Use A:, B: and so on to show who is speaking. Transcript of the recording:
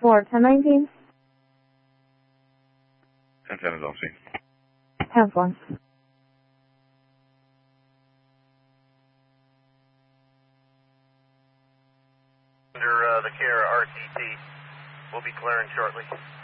A: for 1019?
B: 1010 is on scene.
A: Have one.
C: Under the care RTT. We'll be clearing shortly.